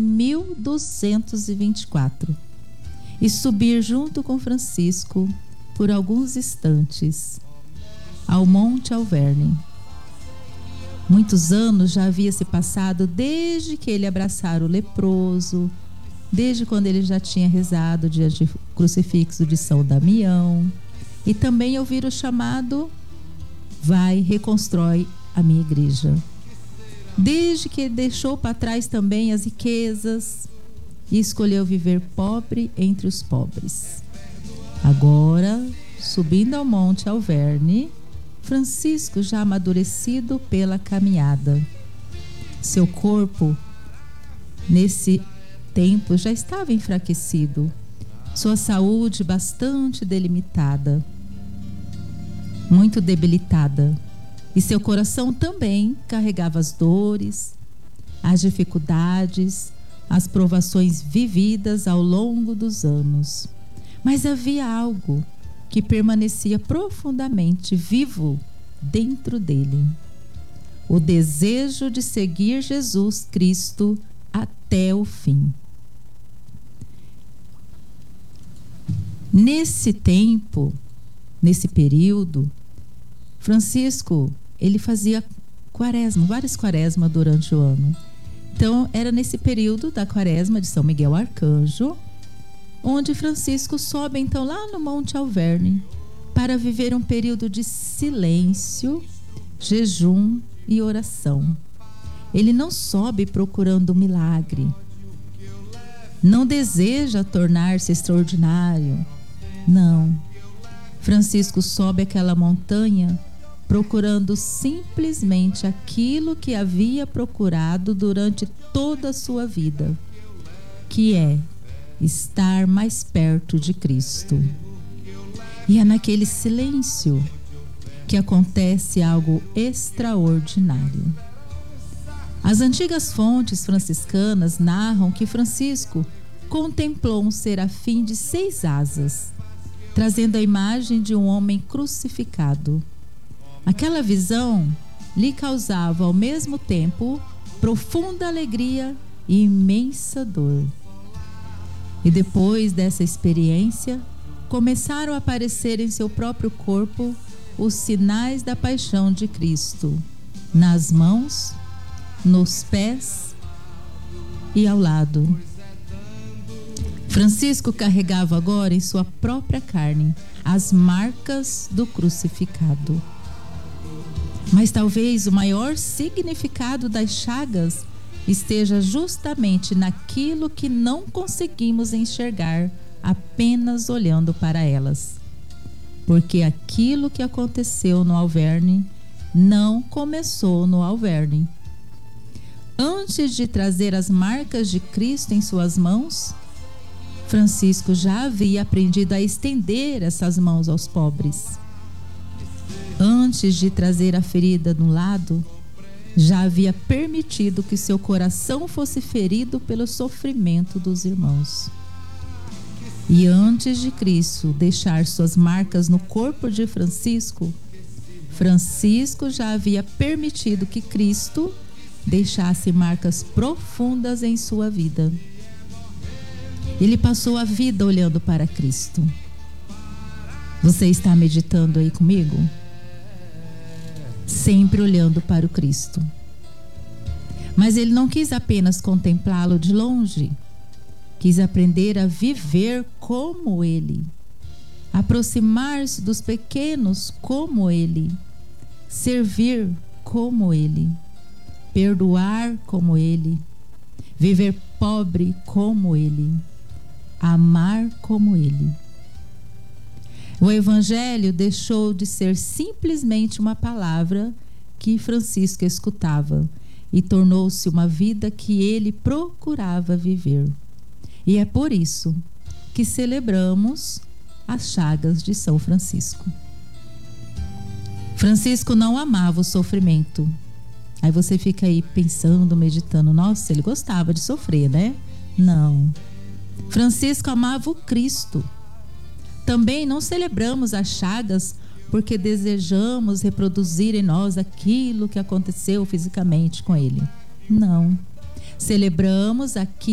1224 e subir junto com Francisco por alguns instantes ao Monte Alverne. Muitos anos já havia se passado desde que ele abraçara o leproso, desde quando ele já tinha rezado diante do crucifixo de São Damião, e também ouvir o chamado: vai, reconstrói a minha igreja. Desde que ele deixou para trás também as riquezas e escolheu viver pobre entre os pobres. Agora, subindo ao Monte Alverne, Francisco já amadurecido pela caminhada. Seu corpo, nesse tempo, já estava enfraquecido, sua saúde bastante delimitada, muito debilitada, e seu coração também carregava as dores, as dificuldades, as provações vividas ao longo dos anos. Mas havia algo que permanecia profundamente vivo dentro dele: o desejo de seguir Jesus Cristo até o fim. Nesse tempo, nesse período, Francisco, ele fazia quaresma, várias quaresmas durante o ano. Então, era nesse período da quaresma de São Miguel Arcanjo, onde Francisco sobe então lá no Monte Alverne para viver um período de silêncio, jejum e oração. Ele não sobe procurando milagre, não deseja tornar-se extraordinário, não. Francisco sobe aquela montanha procurando simplesmente aquilo que havia procurado durante toda a sua vida, que é estar mais perto de Cristo. E é naquele silêncio que acontece algo extraordinário. As antigas fontes franciscanas narram que Francisco contemplou um serafim de 6 asas, trazendo a imagem de um homem crucificado. Aquela visão lhe causava ao mesmo tempo profunda alegria e imensa dor. E depois dessa experiência, começaram a aparecer em seu próprio corpo os sinais da paixão de Cristo, nas mãos, nos pés e ao lado. Francisco carregava agora em sua própria carne as marcas do crucificado. Mas talvez o maior significado das chagas esteja justamente naquilo que não conseguimos enxergar apenas olhando para elas. Porque aquilo que aconteceu no Alverne não começou no Alverne. Antes de trazer as marcas de Cristo em suas mãos, Francisco já havia aprendido a estender essas mãos aos pobres. Antes de trazer a ferida no lado, já havia permitido que seu coração fosse ferido pelo sofrimento dos irmãos. E antes de Cristo deixar suas marcas no corpo de Francisco, Francisco já havia permitido que Cristo deixasse marcas profundas em sua vida. Ele passou a vida olhando para Cristo. Você está meditando aí comigo? Sempre olhando para o Cristo. Mas ele não quis apenas contemplá-lo de longe, quis aprender a viver como ele, aproximar-se dos pequenos como ele, servir como ele, perdoar como ele, viver pobre como ele, amar como ele. O Evangelho deixou de ser simplesmente uma palavra que Francisco escutava e tornou-se uma vida que ele procurava viver. E é por isso que celebramos as chagas de São Francisco. Francisco não amava o sofrimento. Aí você fica aí pensando, meditando, nossa, ele gostava de sofrer, né? Não. Francisco amava o Cristo. Também não celebramos as chagas porque desejamos reproduzir em nós aquilo que aconteceu fisicamente com ele. Não. Celebramos aquilo